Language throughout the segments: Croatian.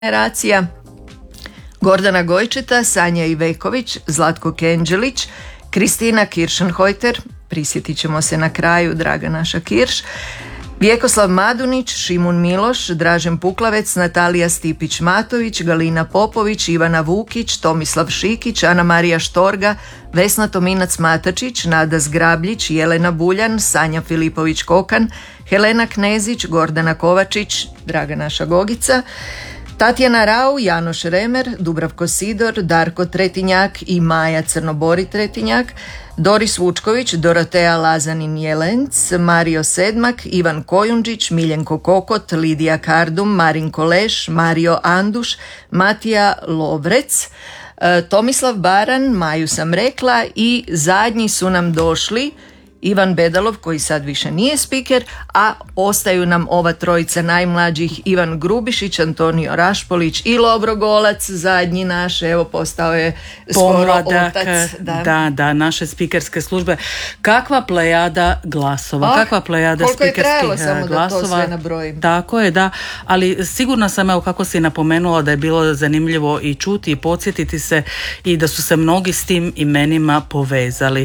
generacija. Gordana Gojčeta, Sanja Iveković, Zlatko Kenđelić, Kristina Kiršenhojter, prisjetit ćemo se na kraju, draga naša Kirš, Vjekoslav Madunić, Šimun Miloš, Dražen Puklavec, Natalija Stipić-Matović, Galina Popović, Ivana Vukić, Tomislav Šikić, Ana Marija Štorga, Vesna Tominac-Matačić, Nada Zgrabljić, Jelena Buljan, Sanja Filipović-Kokan, Helena Knezić, Gordana Kovačić, draga naša Gogica, Tatjana Rau, Janoš Remer, Dubravko Sidor, Darko Tretinjak i Maja Crnobori Tretinjak, Doris Vučković, Dorotea Lazanin-Jelenc, Mario Sedmak, Ivan Kojundžić, Miljenko Kokot, Lidija Kardum, Marinko Leš, Mario Anduš, Matija Lovrec, Tomislav Baran, Maju sam rekla i zadnji su nam došli Ivan Bedalov, koji sad više nije spiker, a ostaju nam ova trojica najmlađih, Ivan Grubišić, Antonio Rašpolić i Lovro Golac, zadnji naš, evo postao je skoro otac. Da, naše spikerske službe. Kakva plejada glasova, kakva plejada spikerskih glasova. Koliko je trajalo samo da to sve nabrojim. Tako je, da, ali sigurna sam, evo kako si napomenula, da je bilo zanimljivo i čuti i podsjetiti se i da su se mnogi s tim imenima povezali.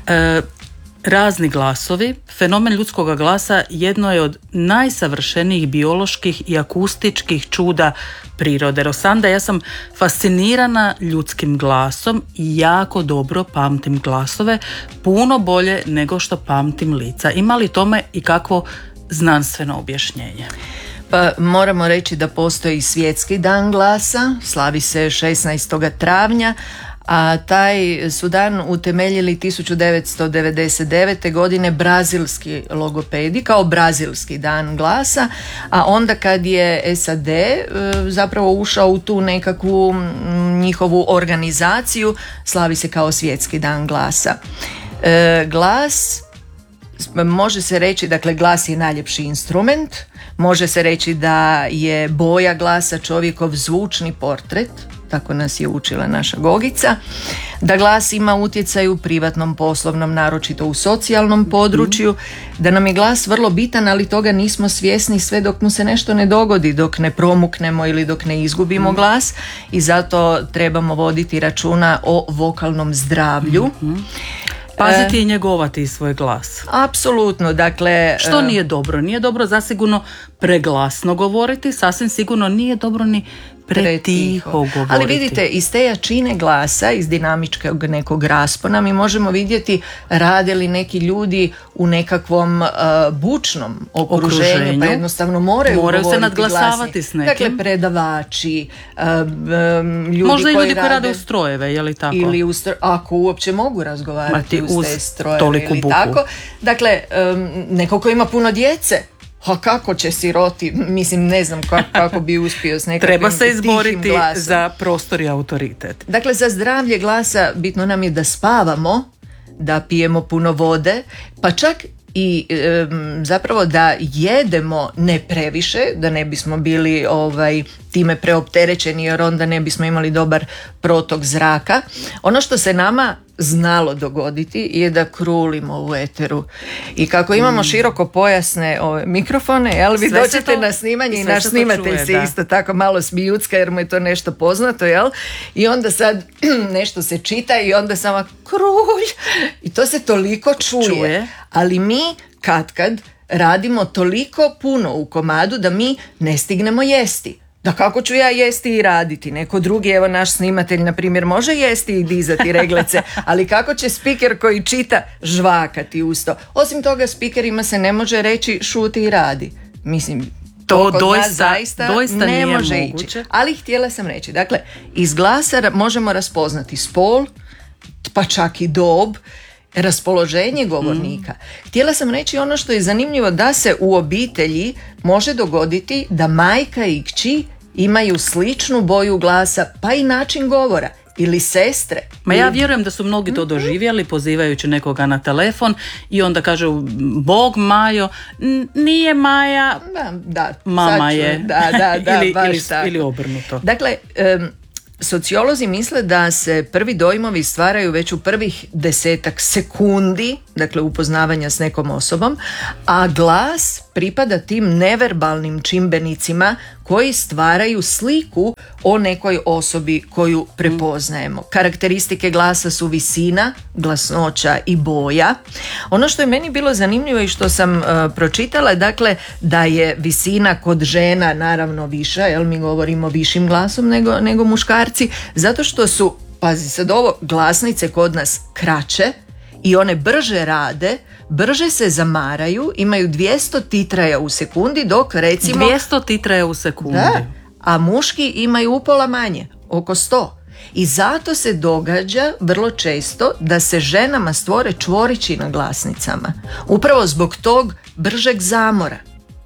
Razni glasovi, fenomen ljudskog glasa jedno je od najsavršenijih bioloških i akustičkih čuda prirode. Rosanda, ja sam fascinirana ljudskim glasom i jako dobro pamtim glasove, puno bolje nego što pamtim lica. Ima li tome i kakvo znanstveno objašnjenje? Pa moramo reći da postoji svjetski dan glasa, slavi se 16. travnja, a taj su dan utemeljili 1999. godine brazilski logopedi kao brazilski dan glasa, a onda kad je SAD zapravo ušao u tu nekakvu njihovu organizaciju, slavi se kao svjetski dan glasa. Glas, može se reći, dakle glas je najljepši instrument, može se reći da je boja glasa čovjekov zvučni portret, tako nas je učila naša Gogica, da glas ima utjecaj u privatnom, poslovnom, naročito u socijalnom području, da nam je glas vrlo bitan, ali toga nismo svjesni sve dok mu se nešto ne dogodi, dok ne promuknemo ili dok ne izgubimo glas, i zato trebamo voditi računa o vokalnom zdravlju. Paziti i njegovati svoj glas. Apsolutno, dakle... Što nije dobro? Nije dobro zasigurno preglasno govoriti, sasvim sigurno nije dobro ni pretiho govoriti. Ali vidite, iz te jačine glasa, iz dinamičkog nekog raspona, mi možemo vidjeti rade li neki ljudi u nekakvom bučnom okruženju, pa jednostavno moraju se nadglasavati s nekim. Dakle, predavači, ljudi možda koji i ljudi koji rade u strojeve, je li tako? Ili ako uopće mogu razgovarati uz te strojeve ili buku. tako. Dakle, neko ko ima puno djece, a kako će siroti, mislim, ne znam kako bi uspio s nekakvim treba se izboriti tihim glasom. Za prostor i autoritet. Dakle, za zdravlje glasa bitno nam je da spavamo, da pijemo puno vode, pa čak i zapravo da jedemo ne previše, da ne bismo bili time preopterećeni, jer onda ne bismo imali dobar protok zraka. Ono što se nama znalo dogoditi je da krulimo u eteru. I kako imamo široko pojasne mikrofone, jel, vi dođete na snimanje i naš snimatelj se isto tako malo smijucka jer mu je to nešto poznato, jel? I onda sad nešto se čita i onda samo krulj i to se toliko čuje. Ali mi kad radimo toliko puno u komadu da mi ne stignemo jesti. Da kako ću ja jesti i raditi? Neko drugi, evo naš snimatelj na primjer, može jesti i dizati reglice, ali kako će spiker koji čita žvakati usto? Osim toga, spikerima se ne može reći šuti i radi. Mislim, to kod nas zaista ne može ići. Ali htjela sam reći, dakle, iz glasa možemo raspoznati spol, pa čak i dob, raspoloženje govornika. Htjela sam reći ono što je zanimljivo, da se u obitelji može dogoditi da majka i kći imaju sličnu boju glasa, pa i način govora. Ili sestre. Ja vjerujem da su mnogi to doživjeli pozivajući nekoga na telefon i onda kažu Bog Majo, nije Maja, mama je. Da, baš tako. Ili obrnuto. Dakle, Sociolozi misle da se prvi dojmovi stvaraju već u prvih 10 sekundi, dakle upoznavanja s nekom osobom, a glas pripada tim neverbalnim čimbenicima koji stvaraju sliku o nekoj osobi koju prepoznajemo. Karakteristike glasa su visina, glasnoća i boja. Ono što je meni bilo zanimljivo i što sam pročitala, dakle, da je visina kod žena naravno viša, jel, mi govorimo višim glasom nego muškarci, zato što su, pazi sad ovo, glasnice kod nas kraće i one brže rade, brže se zamaraju, imaju 200 titraja u sekundi, dok recimo... 200 titraja u sekundi. Da, a muški imaju upola manje, oko 100. I zato se događa vrlo često da se ženama stvore čvorići na glasnicama. Upravo zbog tog bržeg zamora.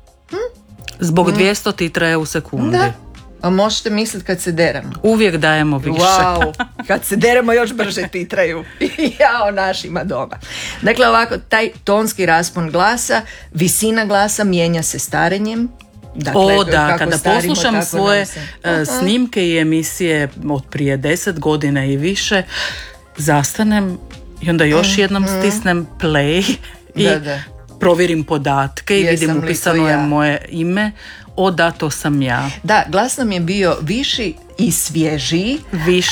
Zbog 200 titraja u sekundi. Da. A možete misliti kad se deramo. Uvijek dajemo više. Wow, kad se deremo još brže titraju. Jao našima doma. Dakle, ovako, taj tonski raspon glasa, visina glasa mijenja se starenjem. Dakle, kada poslušam svoje snimke i emisije od prije 10 godina i više, zastanem i onda još jednom stisnem play i provjerim podatke i vidim upisano je moje ime. Da, to sam ja. Da, glas nam je bio viši i svježiji,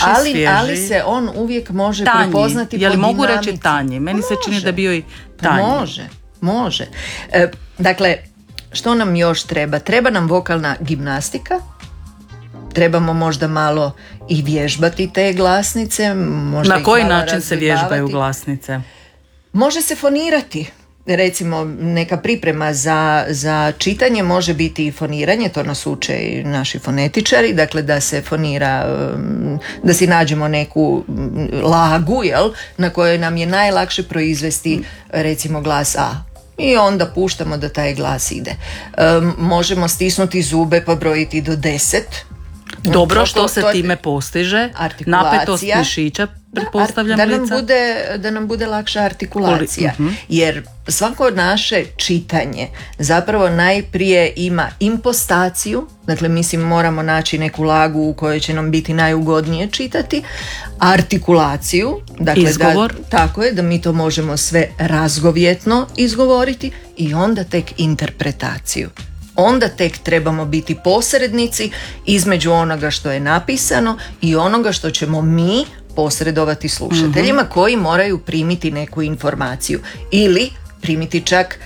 ali se on uvijek može prepoznati po dinamici. Mogu reći tanji? Meni se čini da je bio i tanji. Može. Dakle, što nam još treba? Treba nam vokalna gimnastika, trebamo možda malo i vježbati te glasnice. Na koji način se vježbaju glasnice? Može se fonirati. Recimo, neka priprema za čitanje može biti i foniranje, to nas uče i naši fonetičari, dakle da se fonira, da si nađemo neku lagu, jel, na kojoj nam je najlakše proizvesti recimo glas A. I onda puštamo da taj glas ide. Možemo stisnuti zube, pobrojiti do 10. Dobro, što se time postiže? Napetost mišića, pretpostavljam lica. Da nam bude lakša artikulacija. Jer svako naše čitanje zapravo najprije ima impostaciju, dakle mislim moramo naći neku lagu u kojoj će nam biti najugodnije čitati, artikulaciju, dakle izgovor. Tako je, da mi to možemo sve razgovjetno izgovoriti i onda tek interpretaciju. Onda tek trebamo biti posrednici između onoga što je napisano i onoga što ćemo mi posredovati slušateljima koji moraju primiti neku informaciju ili primiti čak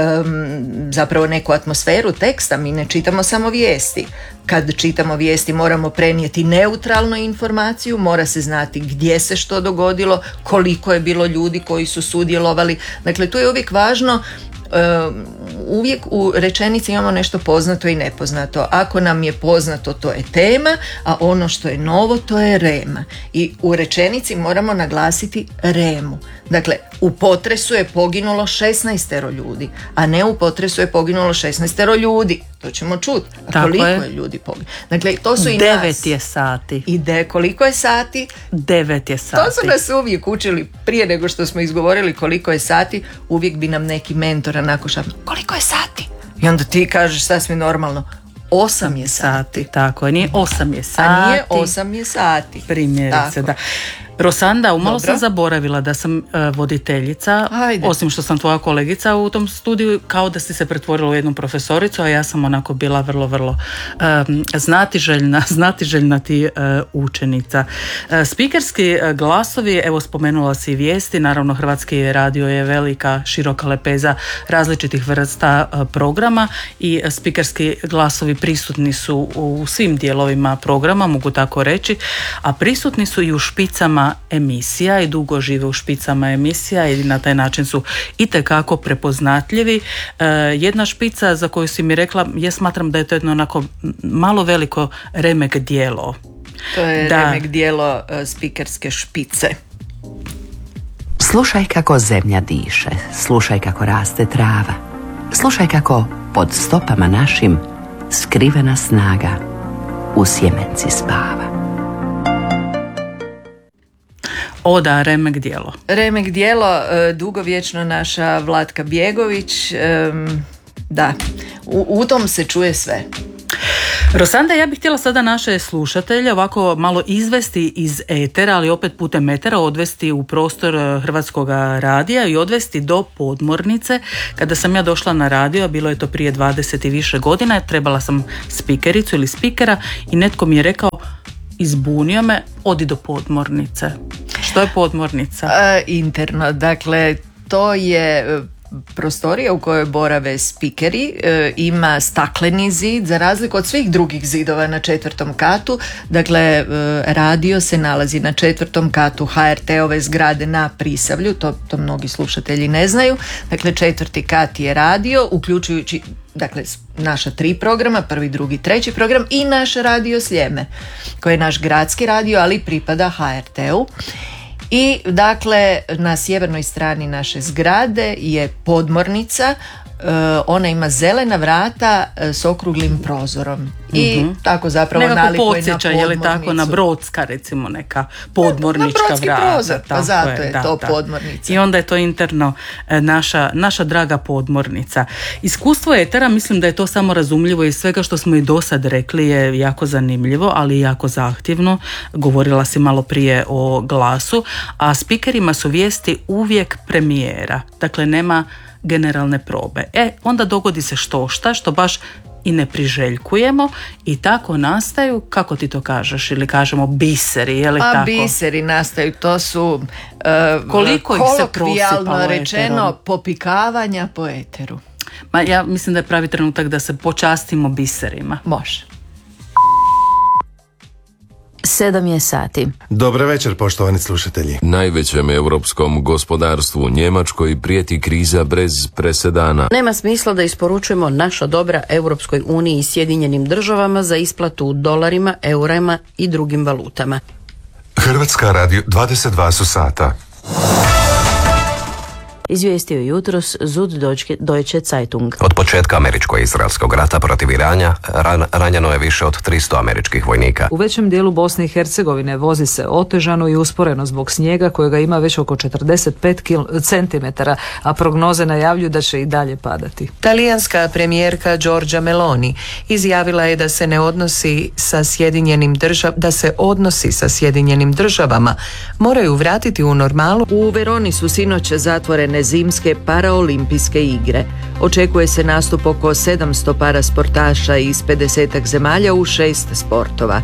zapravo neku atmosferu teksta. Mi ne čitamo samo vijesti. Kad čitamo vijesti moramo prenijeti neutralnu informaciju, mora se znati gdje se što dogodilo, koliko je bilo ljudi koji su sudjelovali. Dakle, tu je uvijek važno. Uvijek u rečenici imamo nešto poznato i nepoznato. Ako nam je poznato, to je tema, a ono što je novo, to je rema. I u rečenici moramo naglasiti remu. Dakle, u potresu je poginulo 16 ljudi, a ne u potresu je poginulo 16 ljudi. To ćemo čuti. A koliko je ljudi poginulo? Dakle, to su i 9 je sati. Koliko je sati? 9 je sati. To su nas uvijek učili prije nego što smo izgovorili koliko je sati. Uvijek bi nam neki mentor onako šapnuo, koliko je sati? I onda ti kažeš sasvim normalno, 8 je sati. Tako je, nije 8 je sati. A nije 8 je sati. Primjerice, da. Rosanda, umalo sam zaboravila da sam voditeljica. Ajde. Osim što sam tvoja kolegica u tom studiju, kao da si se pretvorila u jednu profesoricu, a ja sam onako bila vrlo, vrlo znatiželjna ti učenica. Spikerski glasovi, evo spomenula si vijesti, naravno Hrvatski radio je velika, široka lepeza različitih vrsta programa i spikerski glasovi prisutni su u svim dijelovima programa, mogu tako reći, a prisutni su i u špicama emisija i dugo žive u špicama emisija i na taj način su itekako prepoznatljivi. Jedna špica za koju si mi rekla, ja smatram da je to jedno onako malo veliko remek djelo. To je remek djelo spikerske špice. Slušaj kako zemlja diše, slušaj kako raste trava, slušaj kako pod stopama našim skrivena snaga u sjemenci spava. Da, remek djelo. Remek djelo, dugovječno naša Vlatka Bjegović, da, u tom se čuje sve. Rosanda, ja bih htjela sada naše slušatelje ovako malo izvesti iz etera, ali opet putem etera odvesti u prostor Hrvatskog radija i odvesti do podmornice. Kada sam ja došla na radio, bilo je to prije 20 i više godina, trebala sam spikericu ili spikera i netko mi je rekao, izbunio me, odi do podmornice. Što je podmornica? Interno, dakle, to je prostorija u kojoj borave spikeri, ima stakleni zid za razliku od svih drugih zidova na 4. katu. Dakle, radio se nalazi na 4. katu HRT-ove zgrade na Prisavlju, to mnogi slušatelji ne znaju. Dakle, 4. kat je radio, uključujući dakle naša 3 programa, 1., 2., 3. program i naš radio Sljeme, koji je naš gradski radio, ali pripada HRT-u. I dakle na sjevernoj strani naše zgrade je podmornica, ona ima zelena vrata s okruglim prozorom i tako zapravo nalikuje na podmornicu. Je li tako na brodska recimo neka podmornička vrata? Prozor, pa zato je to podmornica. I onda je to interno naša draga podmornica. Iskustvo etera, mislim da je to samo razumljivo iz svega što smo i do sad rekli je jako zanimljivo, ali i jako zahtjevno. Govorila si malo prije o glasu, a spikerima su vijesti uvijek premijera. Dakle, nema generalne probe. Onda dogodi se što baš i ne priželjkujemo i tako nastaju, kako ti to kažeš, ili kažemo biseri, je li tako? Biseri nastaju, to su koliko ih se kolokvijalno rečeno popikavanja po eteru. Ma ja mislim da je pravi trenutak da se počastimo biserima. Može. 7 je sati. Dobar večer, poštovani slušatelji. Najvećem europskom gospodarstvu Njemačkoj prijeti kriza bez presedana. Nema smisla da isporučujemo naša dobra Europskoj uniji i Sjedinjenim državama za isplatu u dolarima, eurima i drugim valutama. Hrvatska radio, 22 su sata. Izvijestio jutros Süddeutsche Zeitung. Od početka američko-izraelskog rata protiv Irana ranjeno je više od 300 američkih vojnika. U većem dijelu Bosne i Hercegovine vozi se otežano i usporeno zbog snijega kojega ima već oko 45 cm, a prognoze najavljuju da će i dalje padati. Talijanska premijerka Giorgia Meloni izjavila je da se odnosi sa Sjedinjenim državama moraju vratiti u normalu. U Veroni su sinoć zatvorene zimske paraolimpijske igre. Očekuje se nastup oko 700 parasportaša iz 50 zemalja u 6 sportova.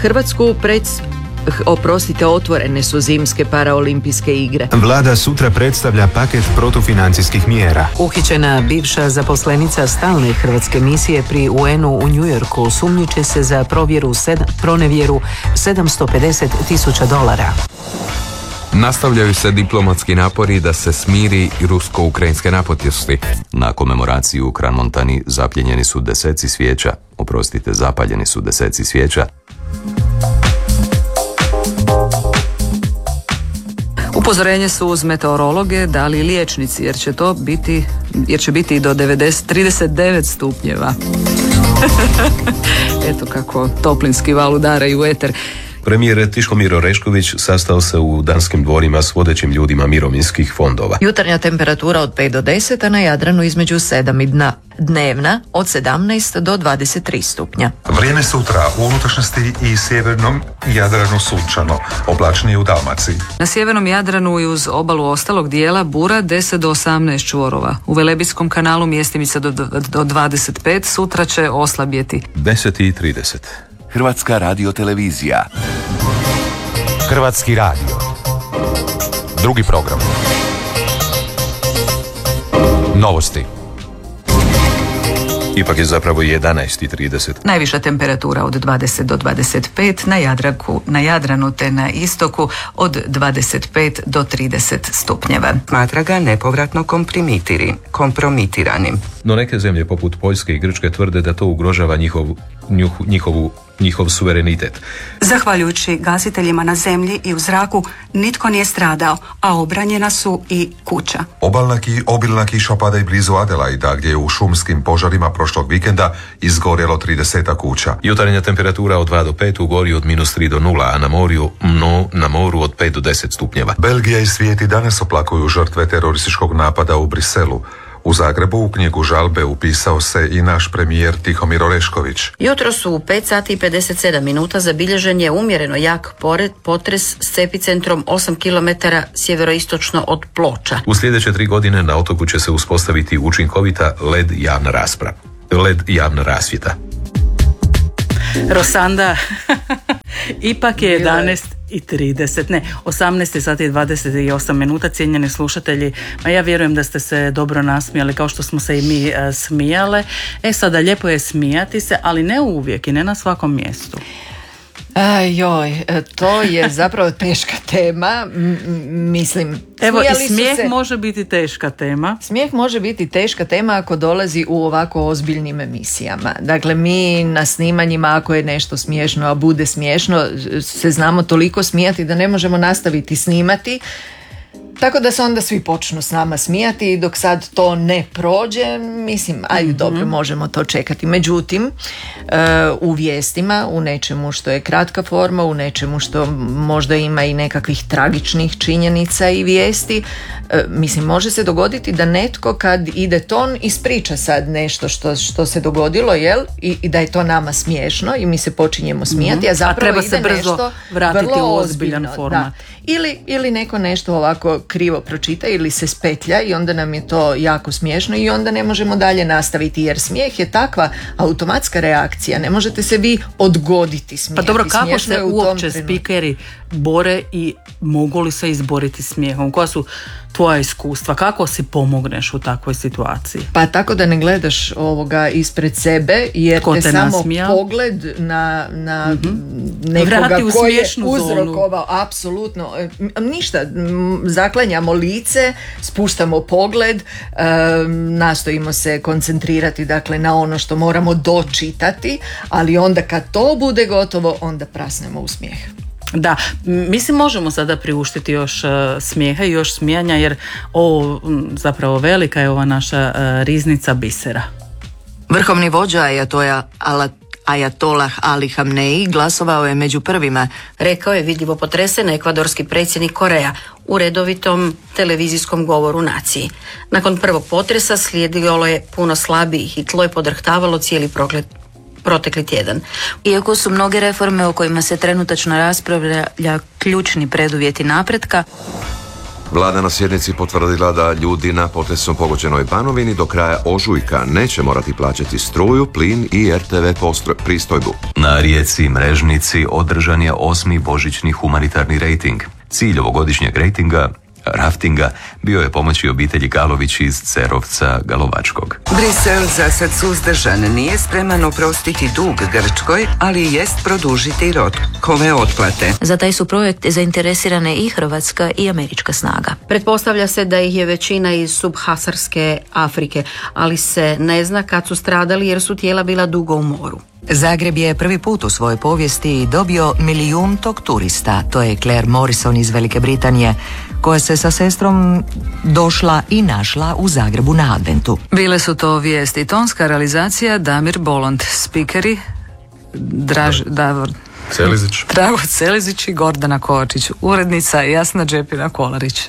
Otvorene su zimske paraolimpijske igre. Vlada sutra predstavlja paket protufinancijskih mjera. Uhićena bivša zaposlenica stalne hrvatske misije pri UN-u u New Yorku sumnjiči se za pronevjeru $750,000. Nastavljaju se diplomatski napori da se smiri rusko-ukrajinske napetosti. Na komemoraciju u Kranmontani zapaljeni su deseci svijeća. Upozorenje su uz meteorologe dali i liječnici jer će biti i do 39 stupnjeva. Eto kako toplinski val udaraju u eter. Premijer Tihomir Orešković sastao se u Danskim dvorima s vodećim ljudima mirovinskih fondova. Jutarnja temperatura od 5 do 10, a na Jadranu između 7 i dnevna od 17 do 23 stupnja. Vrijeme sutra u unutrašnjosti i sjevernom Jadranu sunčano, oblačnije u Dalmaciji. Na sjevernom Jadranu i uz obalu ostalog dijela bura 10 do 18 čvorova. U Velebijskom kanalu mjestimica do 25, sutra će oslabjeti. 10:30. Hrvatska radiotelevizija. Hrvatski radio. Drugi program. Novosti. Ipak je zapravo 11:30. Najviša temperatura od 20 do 25, na Jadranu te na istoku od 25 do 30 stupnjeva. Smatra ga nepovratno kompromitiranim. No neke zemlje poput Poljske i Grčke tvrde da to ugrožava njihov suverenitet. Zahvaljujući gasiteljima na zemlji i u zraku nitko nije stradao, a obranjena su i kuća. Obilna kiša pada i blizu Adelaida, gdje je u šumskim požarima prošlog vikenda izgorjelo 30 kuća. Jutarnja temperatura od 2 do 5, u gori od -3 do 0, a na moru od 5 do 10 stupnjeva. Belgija i svijet i danas oplakuju žrtve terorističkog napada u Briselu. U Zagrebu u knjigu žalbe upisao se i naš premijer Tihomir Orešković. Jutro su u 5 sati i 57 minuta zabilježen je umjereno jak potres s epicentrom 8 km sjeveroistočno od Ploča. U sljedeće 3 godine na otoku će se uspostaviti učinkovita LED javna rasvjeta. Rosanda, ipak je 18 sati i 28 minuta, cijenjeni slušatelji. Ma ja vjerujem da ste se dobro nasmijali kao što smo se i mi smijale. Sada lijepo je smijati se, ali ne uvijek i ne na svakom mjestu. To je zapravo teška tema. Mislim, evo i smijeh može biti teška tema. Smijeh može biti teška tema ako dolazi u ovako ozbiljnim emisijama. Dakle, mi na snimanjima, ako je nešto smiješno, a bude smiješno, se znamo toliko smijati da ne možemo nastaviti snimati. Tako da se onda svi počnu s nama smijati i dok sad to ne prođe, mislim, dobro, možemo to čekati. Međutim, u vijestima, u nečemu što je kratka forma, u nečemu što možda ima i nekakvih tragičnih činjenica i vijesti, mislim, može se dogoditi da netko kad ide ton ispriča sad nešto što se dogodilo, jel? I da je to nama smiješno i mi se počinjemo smijati, a zapravo treba ide se brzo nešto vratiti vrlo u ozbiljan ozbiljno, format. da. Ili neko nešto ovako krivo pročita ili se spetlja i onda nam je to jako smiješno i onda ne možemo dalje nastaviti, jer smijeh je takva automatska reakcija, ne možete se vi odgoditi smijeh. Pa dobro, kako se uopće spikeri bore i mogu li se izboriti smijehom? Koja su tvoja iskustva? Kako si pomogneš u takvoj situaciji? Pa tako da ne gledaš ovoga ispred sebe, jer te samo nasmijal? Pogled na nekoga koji je uzrokovao, apsolutno ništa, zaklanjamo lice, spuštamo pogled, nastojimo se koncentrirati dakle na ono što moramo dočitati, ali onda kad to bude gotovo, onda prasnemo u smijeh. Da, mislim možemo sada priuštiti još smijeha i još smijanja, jer zapravo velika je ova naša riznica bisera. Vrhovni vođa Ajatolah Ali Hamnei glasovao je među prvima, rekao je vidljivo potresen ekvadorski predsjednik Koreja u redovitom televizijskom govoru naciji. Nakon prvog potresa slijedilo je puno slabijih i tlo je podrhtavalo cijeli protekli tjedan. Iako su mnoge reforme o kojima se trenutačno raspravlja ključni preduvjeti napretka, Vlada na sjednici potvrdila da ljudi na potresom pogođenoj Banovini do kraja ožujka neće morati plaćati struju, plin i RTV pristojbu. Na rijeci Mrežnici održan je 8. božićni humanitarni rejting. Cilj ovogodišnjeg rejtinga, raftinga, bio je pomoći obitelji Galović iz Cerovca Galovačkog. Brisel za sad suzdržan, nije spreman oprostiti dug Grčkoj, ali jest produžiti rokove otplate. Za taj su projekt zainteresirane i hrvatska i američka snaga. Pretpostavlja se da ih je većina iz subsaharske Afrike, ali se ne zna kad su stradali jer su tijela bila dugo u moru. Zagreb je prvi put u svojoj povijesti dobio 1.000.000 turista. To je Claire Morrison iz Velike Britanije, koja se sa sestrom došla i našla u Zagrebu na adventu. Bile su to vijesti, tonska realizacija Damir Bolond, spikeri Drago Celizić i Gordana Kovačić, urednica Jasna Džepina Kolarić.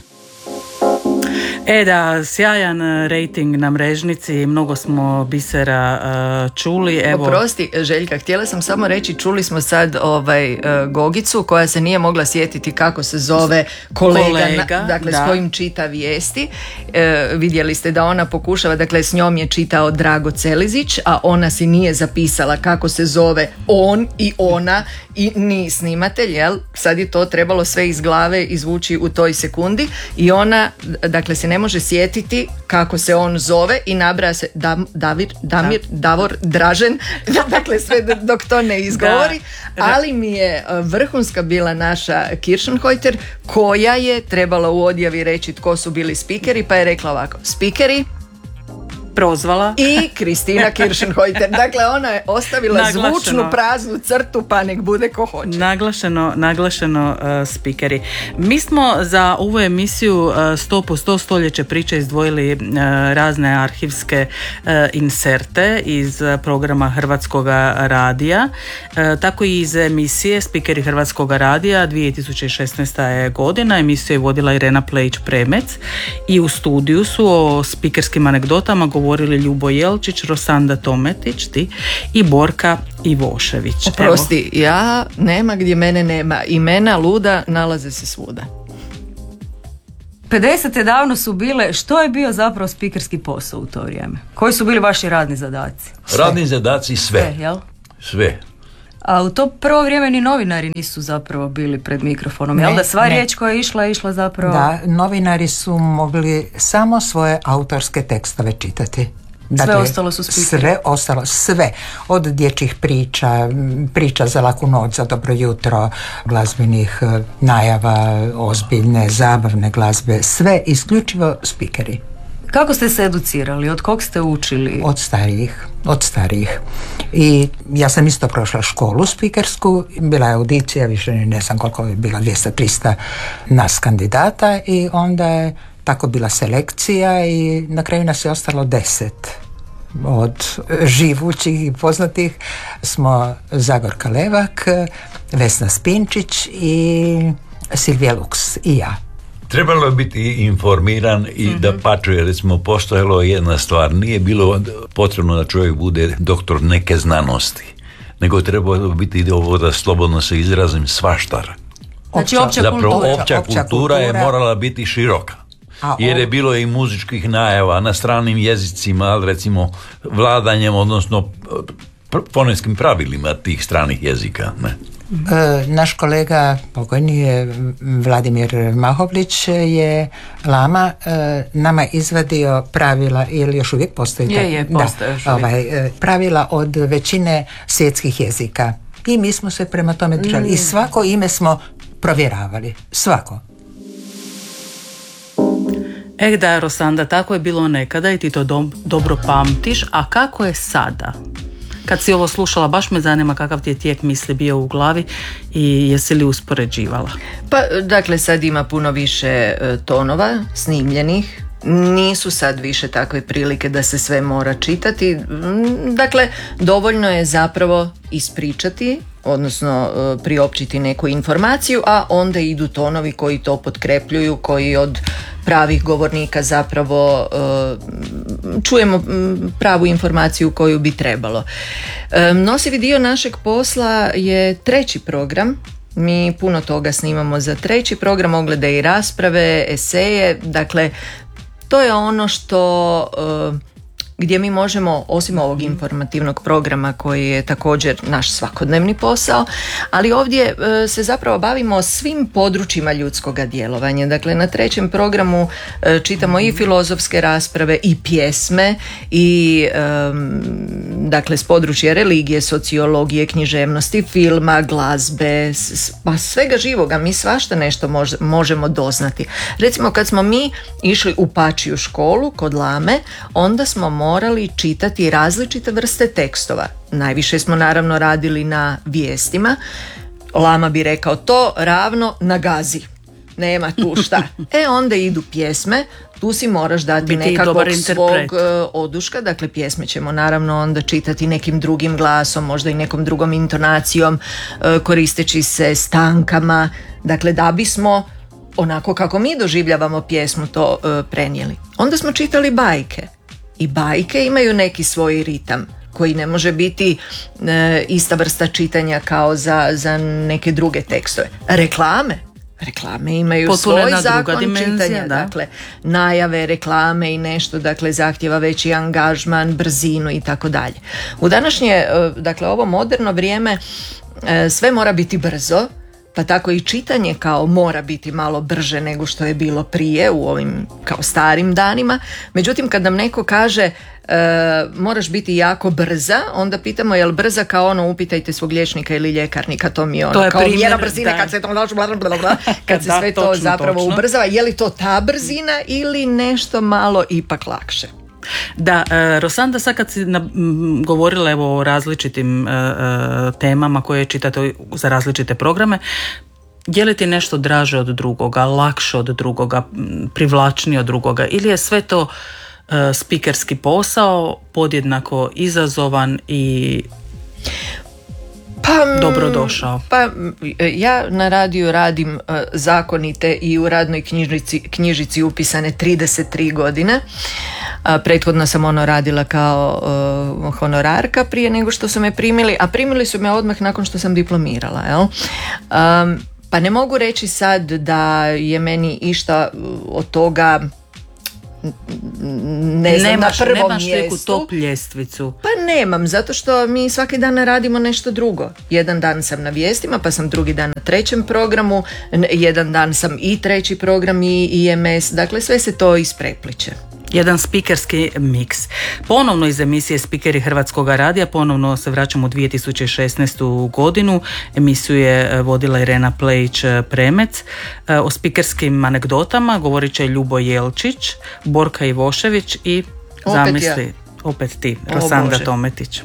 Da, sjajan rejting na Mrežnici, mnogo smo bisera čuli. Evo. Oprosti, Željka, htjela sam samo reći, čuli smo sad Gogicu koja se nije mogla sjetiti kako se zove kolega dakle da. S kojim čita vijesti. Vidjeli ste da ona pokušava, dakle s njom je čitao Drago Celizić, a ona si nije zapisala kako se zove on i ona i ni snimatelj, jel? Sad je to trebalo sve iz glave izvući u toj sekundi i ona, dakle, se ne može sjetiti kako se on zove i nabraja se Davor, Dražen, dakle sve dok to ne izgovori, ali mi je vrhunska bila naša Kiršenhojter koja je trebala u odjavi reći tko su bili spikeri, pa je rekla ovako: spikeri prozvala. I Kristina Kiršenhojter. Dakle, ona je ostavila zvučnu praznu crtu, pa nek bude ko hoće. Naglašeno spikeri. Mi smo za ovu emisiju 100% stoljeće priče izdvojili razne arhivske inserte iz programa Hrvatskog radija, tako i iz emisije Spikeri Hrvatskog radija 2016. je godina. Emisiju je vodila Irena Plejić-Premec i u studiju su o spikerskim anegdotama govorili Ljubo Jelčić, Rosanda Tometić i Borka Ivošević. Oprosti, ja nema gdje mene nema. Imena luda nalaze se svuda. 50. davno su bile. Što je bio zapravo spikerski posao u to vrijeme? Koji su bili vaši radni zadaci? Radni zadaci sve. Jel? Sve. A u to prvo vrijeme ni novinari nisu zapravo bili pred mikrofonom. Jel da sva riječ koja je išla zapravo... Da, novinari su mogli samo svoje autorske tekstove čitati. Dakle, sve ostalo su spikeri. Sve. Od dječjih priča za laku noć, za dobro jutro, glazbenih najava, ozbiljne, zabavne glazbe, sve isključivo spikeri. Kako ste se educirali? Od kog ste učili? Od starijih. I ja sam isto prošla školu spikersku, bila je audicija, više ne znam koliko je bila, 200-300 nas kandidata i onda je tako bila selekcija i na kraju nas je ostalo 10. Od živućih i poznatih smo Zagorka Levak, Vesna Spinčić i Silvija Luks i ja. Trebalo je biti informiran i da pačuje, recimo, postojalo jedna stvar, nije bilo potrebno da čovjek bude doktor neke znanosti, nego je trebalo biti ovo, da slobodno se izrazim, svaštar. Znači opća kultura je morala biti široka. Jer je bilo i muzičkih najava na stranim jezicima, ali recimo vladanjem, odnosno fonetskim pravilima tih stranih jezika. Ne? Naš kolega pokojni je Vladimir Mahovlić je Lama nama izvadio pravila, ili još uvijek postoji pravila od većine svjetskih jezika i mi smo se prema tome držali i svako ime smo provjeravali, svako. Da, Rosanda, tako je bilo nekada i ti to dobro pamtiš, a kako je sada? Kad si ovo slušala, baš me zanima kakav ti je tijek misli bio u glavi i jesi li uspoređivala? Pa, dakle, sad ima puno više tonova snimljenih. Nisu sad više takve prilike da se sve mora čitati. Dakle, dovoljno je zapravo ispričati, odnosno priopćiti neku informaciju, a onda idu tonovi koji to potkrepljuju, koji od pravih govornika zapravo čujemo pravu informaciju koju bi trebalo. Nosivi dio našeg posla je 3. program. Mi puno toga snimamo za 3. program, oglede i rasprave, eseje, dakle to je ono što gdje mi možemo, osim ovog informativnog programa koji je također naš svakodnevni posao, ali ovdje se zapravo bavimo svim područjima ljudskoga djelovanja. Dakle, na 3. programu čitamo i filozofske rasprave i pjesme i dakle s područja religije, sociologije, književnosti, filma, glazbe, pa svega živoga. Mi svašta nešto možemo doznati. Recimo, kad smo mi išli u Pačiju školu kod Lame, onda smo morali čitati različite vrste tekstova. Najviše smo naravno radili na vijestima. Lama bi rekao to ravno na gazi. Nema tu šta. Onda idu pjesme, tu si moraš dati nekakvog svog oduška, dakle pjesme ćemo naravno onda čitati nekim drugim glasom, možda i nekom drugom intonacijom, koristeći se stankama, dakle da bismo onako kako mi doživljavamo pjesmu to prenijeli. Onda smo čitali bajke i bajke imaju neki svoj ritam koji ne može biti ista vrsta čitanja kao za neke druge tekstove. Reklame imaju svoj zakon čitanja, dakle najave, reklame i nešto, dakle zahtjeva veći angažman, brzinu i tako dalje. U današnje, dakle ovo moderno vrijeme sve mora biti brzo, pa tako i čitanje kao mora biti malo brže nego što je bilo prije u ovim kao starim danima. Međutim, kad nam neko kaže moraš biti jako brza, onda pitamo je li brza kao ono upitajte svog liječnika ili ljekarnika, to mi je ono kao mjera brzine kad se to kad se sve to zapravo ubrzava, je li to ta brzina ili nešto malo ipak lakše? Da, Rosanda, sad kad si govorila evo o različitim temama koje čitate za različite programe, je li ti nešto draže od drugoga, lakše od drugoga, privlačnije od drugoga, ili je sve to spikerski posao podjednako izazovan i dobrodošao? Pa ja na radiju radim zakonite i u radnoj knjižici upisane 33 godine. Prethodno sam radila kao honorarka prije nego što su me primili, a primili su me odmah nakon što sam diplomirala, jel? Pa ne mogu reći sad da je meni išta od toga ne znam, na prvom nemaš mjestu. neku top ljestvicu? Pa nemam, zato što mi svaki dan radimo nešto drugo. Jedan dan sam na vijestima, pa sam drugi dan na trećem programu, jedan dan sam i treći program i IMS, dakle sve se to isprepliče. Jedan spikerski miks. Ponovno iz emisije Spikeri Hrvatskog radija, ponovno se vraćamo u 2016. godinu. Emisiju je vodila Irena Plejić-Premec. O spikerskim anegdotama govorit će Ljubo Jelčić, Borka Ivošević i zamisli, opet ti, Rosanda Tometić.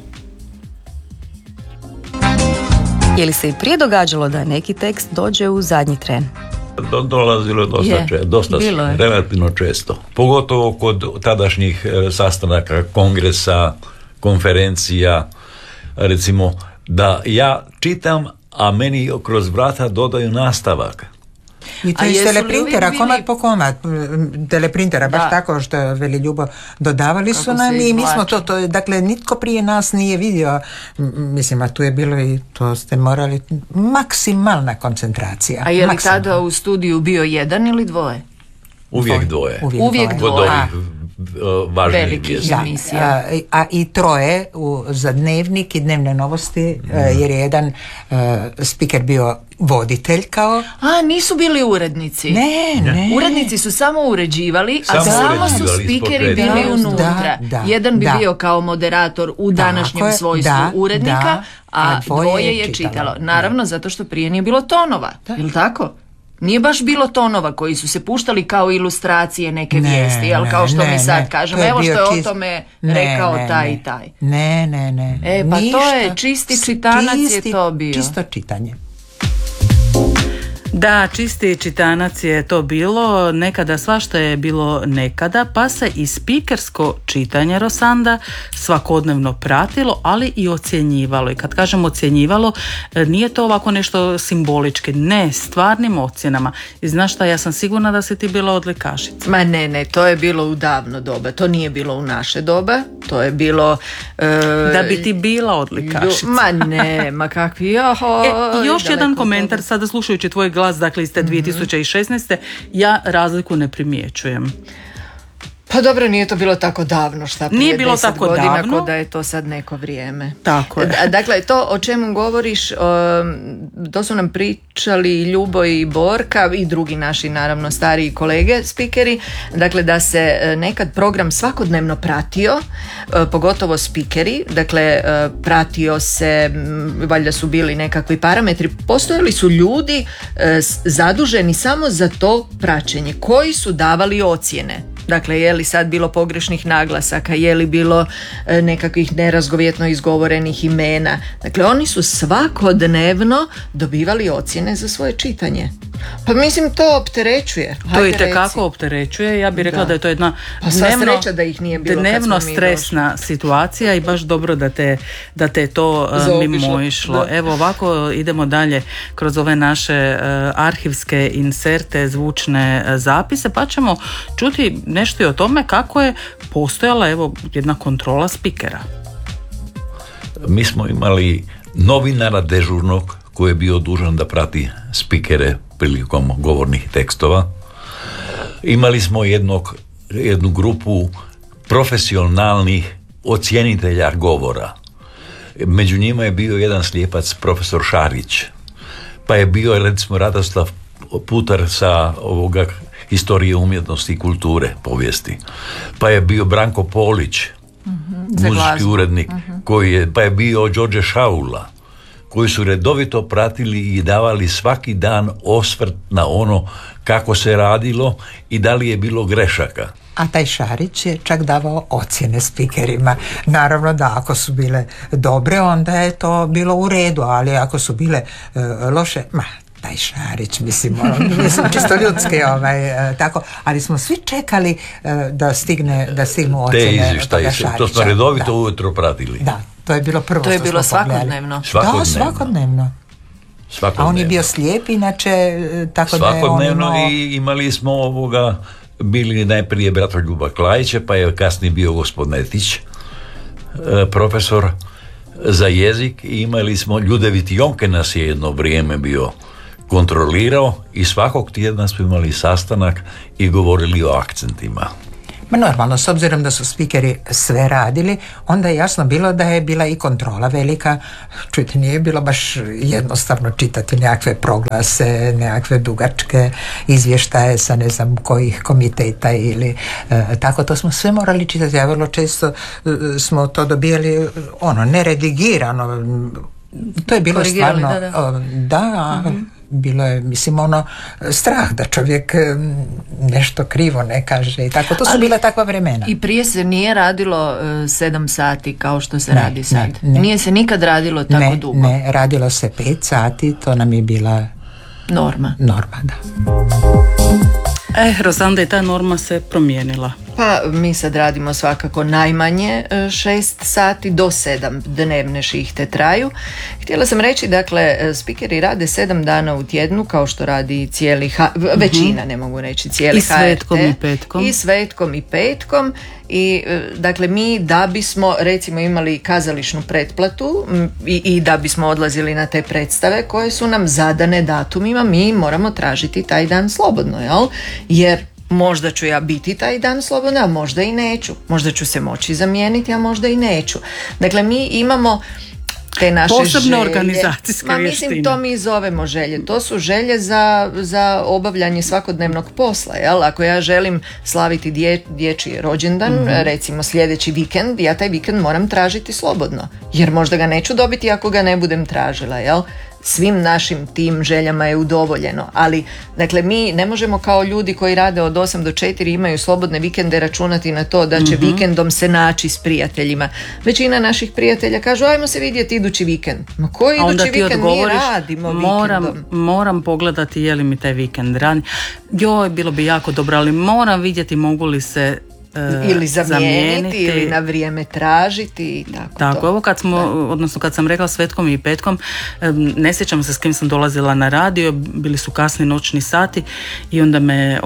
Je li se i prije događalo da neki tekst dođe u zadnji tren? Dolazilo dosta relativno često. Pogotovo kod tadašnjih sastanaka, kongresa, konferencija, recimo da ja čitam, a meni kroz vrata dodaju nastavak. I to iz teleprintera, komad po komad teleprintera, baš tako što veli Ljubo, dodavali su nam i mi smo to, dakle nitko prije nas nije vidio, mislim, a tu je bilo i to ste morali, maksimalna koncentracija. A je li tada u studiju bio jedan ili dvoje? Uvijek dvoje. Uvijek dvoje. Velikih emisija. A i troje za dnevnik i dnevne novosti, jer je jedan spiker bio voditelj kao... A, nisu bili urednici. Ne. Urednici su samo uređivali, a samo su spikeri bili unutra. Jedan bi bio kao moderator u današnjem svojstvu urednika, a dvoje je čitalo. Naravno, zato što prije nije bilo tonova. Ili tako? Nije baš bilo tonova koji su se puštali kao ilustracije neke vijesti, jel, kao što mi sad kažemo, evo što je o tome rekao taj i taj. Ne. Pa ništa, to je čisti čitanac je to bio. Čisto čitanje. Da, čisti čitanac je to bilo, nekada svašta je bilo nekada, pa se i spikersko čitanje, Rosanda, svakodnevno pratilo, ali i ocjenjivalo. I kad kažem ocjenjivalo, nije to ovako nešto simbolički, ne, stvarnim ocjenama. I znaš šta, ja sam sigurna da si ti bila odlikašica. Ma ne, to je bilo u davno doba, to nije bilo u naše doba, to je bilo... Da bi ti bila odlikašica. Ma ne, ma kakvi... Još jedan komentar, sada slušajući tvoj glas, dakle iz te 2016. ja razliku ne primjećujem. Pa dobro, nije to bilo tako davno, šta prije nije bilo 10 tako godina, davno, ko da je to sad neko vrijeme. Tako je. Dakle, to o čemu govoriš, to su nam pričali Ljubo i Borka i drugi naši, naravno, stariji kolege, spikeri, dakle da se nekad program svakodnevno pratio, pogotovo spikeri, dakle pratio se, valjda su bili nekakvi parametri, postojali su ljudi zaduženi samo za to praćenje, koji su davali ocjene. Dakle, je li sad bilo pogrešnih naglasaka, je li bilo nekakvih nerazgovjetno izgovorenih imena. Dakle, oni su svakodnevno dobivali ocjene za svoje čitanje. Pa mislim, to opterećuje. To i tekako opterećuje. Ja bih rekla da je to jedna dnevno stresna situacija i baš dobro da te to mimoišlo. Evo ovako idemo dalje kroz ove naše arhivske inserte, zvučne zapise, pa ćemo čuti nešto i o tome kako je postojala jedna kontrola spikera. Mi smo imali novinara dežurnog koji je bio dužan da prati spikere prilikom govornih tekstova. Imali smo jednu grupu profesionalnih ocjenitelja govora. Među njima je bio jedan slijepac, profesor Šarić, pa je bio recimo Radoslav Putar sa historije umjetnosti i kulture, povijesti. Pa je bio Branko Polić, muzički urednik, pa je bio Đorđe Šaula, koji su redovito pratili i davali svaki dan osvrt na ono kako se radilo i da li je bilo grešaka. a taj Šarić je čak davao ocjene spikerima. Naravno da ako su bile dobre, onda je to bilo u redu, ali ako su bile loše, taj Šarić, mislim čisto ljudski tako, ali smo svi čekali da stignu ocjene. Te izvještaje, to smo redovito ujutro pratili. Da, to je bilo prvo. To je bilo svakodnevno. Da, svakodnevno. A on je bio slijep, inače, tako da je on svakodnevno i imali smo bili najprije Bratoljuba Klajića, pa je kasnije bio gospodin Etić, profesor za jezik, i imali smo Ljudevit Jonke nas je jedno vrijeme bio kontrolirao i svakog tjedna smo imali sastanak i govorili o akcentima. Normalno, s obzirom da su spikeri sve radili, onda je jasno bilo da je bila i kontrola velika. Čujte, nije bilo baš jednostavno čitati nekakve proglase, nekakve dugačke izvještaje sa ne znam kojih komiteta ili tako, to smo sve morali čitati, a vrlo često smo to dobijali neredigirano. To je bilo stvarno bilo je, mislim, strah da čovjek nešto krivo ne kaže i tako. To su bila takva vremena. I prije se nije radilo 7 sati kao što se radi sad. Nije se nikad radilo tako dugo. Ne, radilo se 5 sati, to nam je bila norma, da. Rosanda, i ta norma se promijenila. Pa mi sad radimo svakako najmanje 6 sati do 7 dnevne šihte traju. Htjela sam reći, dakle, spikeri rade 7 dana u tjednu, kao što radi cijeli većina, ne mogu reći cijeli HRT. I svetkom i petkom. I svetkom i petkom. I dakle, mi da bismo recimo imali kazališnu pretplatu i da bismo odlazili na te predstave koje su nam zadane datumima, mi moramo tražiti taj dan slobodno, jel? Jer možda ću ja biti taj dan slobodna, a možda i neću. Možda ću se moći zamijeniti, a možda i neću. Dakle, mi imamo te naše posebne želje, organizacijske vještine. Mislim, to mi zovemo želje. To su želje za obavljanje svakodnevnog posla. Jel? Ako ja želim slaviti dječji rođendan, recimo sljedeći vikend, ja taj vikend moram tražiti slobodno. Jer možda ga neću dobiti ako ga ne budem tražila. Jel? Svim našim tim željama je udovoljeno, ali dakle mi ne možemo kao ljudi koji rade od 8 do 4 imaju slobodne vikende računati na to da će vikendom se naći s prijateljima. Većina naših prijatelja kažu ajmo se vidjeti idući vikend. Ma koji idući vikend mi radimo vikendom? Moram pogledati je li mi taj vikend rani. Joj, bilo bi jako dobro, ali moram vidjeti mogu li se ili zamijeniti ili na vrijeme tražiti i tako. Ovo kad sam rekla svetkom i petkom, ne sjećam se s kim sam dolazila na radio, bili su kasni noćni sati i onda me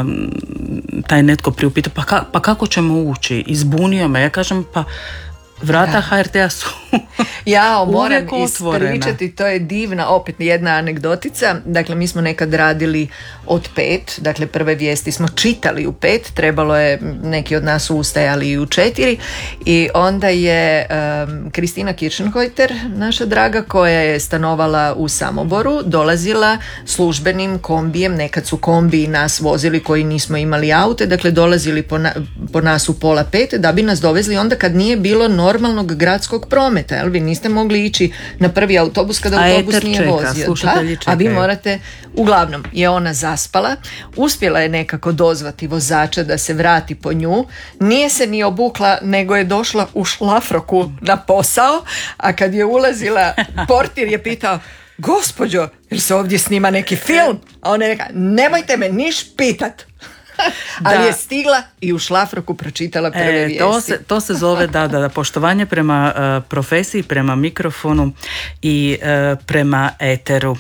taj netko priupitao pa kako ćemo ući, izbunio me, ja kažem pa vrata HRT-a su moram ispričati, to je divna, opet jedna anegdotica. Dakle, mi smo nekad radili od 5, dakle prve vijesti smo čitali u 5, trebalo je, neki od nas ustajali i u 4, i onda je Kristina Kirchenhojter, naša draga, koja je stanovala u Samoboru, dolazila službenim kombijem, nekad su kombiji nas vozili koji nismo imali aute, dakle dolazili po nas u 4:30 da bi nas dovezli onda kad nije bilo normalnog gradskog prometa, jel? Vi niste mogli ići na prvi autobus kada autobus nije vozio. A vi morate, uglavnom je ona zaspala, uspjela je nekako dozvati vozača da se vrati po nju, nije se ni obukla nego je došla u šlafroku na posao, a kad je ulazila portir je pitao gospođo, jel se ovdje snima neki film? A ona je rekla, nemojte me niš pitat. Ali je stigla i u šlafroku pročitala prve vijesti. To se zove da poštovanje prema profesiji, prema mikrofonu i prema eteru.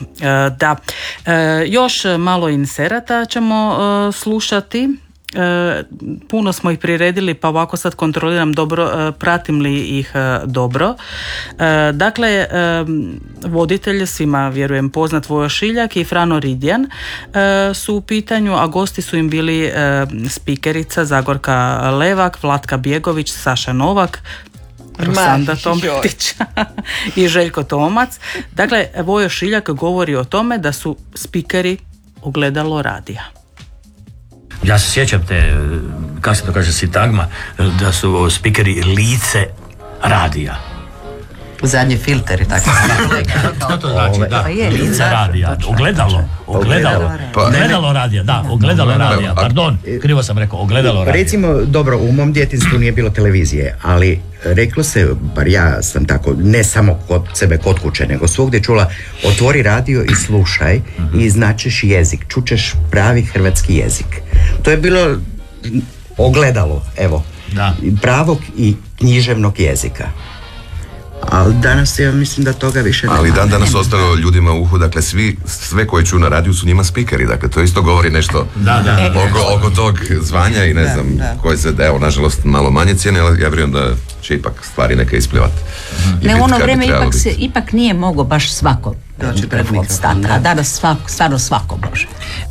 Još malo inserata ćemo slušati. Puno smo ih priredili, pa ovako sad kontroliram dobro, pratim li ih dobro. Dakle, voditelj, svima vjerujem poznat, Vojo Šiljak i Frano Ridjan su u pitanju, a gosti su im bili spikerica Zagorka Levak, Vlatka Bjegović, Saša Novak, Rosanda Tometić i Željko Tomac. Dakle, Vojo Šiljak govori o tome da su spikeri ogledalo radija. Ja se sjećam te, kako se to kaže, sintagma, da su spikeri lice radija. Zadnji filter i tako. Što to znači? Da. Lica radija. Ogledalo radija. Da, ogledalo radija. Pardon, krivo sam rekao, ogledalo radija. Recimo, dobro, u mom djetinstvu nije bilo televizije, ali reklo se, bar ja sam tako, ne samo kod sebe, kod kuće, nego svugdje čula, otvori radio i slušaj i značeš jezik, čučeš pravi hrvatski jezik. To je bilo ogledalo, evo, pravog i književnog jezika. Ali danas ja mislim da toga više nema. Ali danas ostalo ljudima u uhu, dakle sve koji čuju na radiju su njima spikeri, dakle to isto govori nešto oko tog zvanja i ne znam koje se, evo, nažalost malo manje cijene, ali ja vjerujem da će ipak stvari neke isplivati. Ne, u ono vrijeme ipak nije mogao baš svako doći pred stati, a danas stvarno svako može.